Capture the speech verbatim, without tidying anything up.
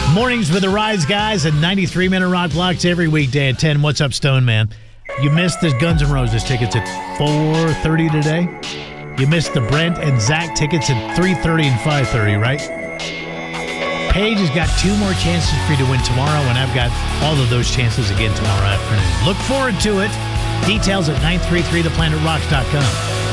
Mornings with the Rise Guys and ninety-three minute rock blocks every weekday at ten. What's up, Stone Man? You missed the Guns N' Roses tickets at four thirty today. You missed the Brent and Zach tickets at three thirty and five thirty, right? Paige has got two more chances for you to win tomorrow, and I've got all of those chances again tomorrow afternoon. Look forward to it. Details at nine three three the planet rocks dot com.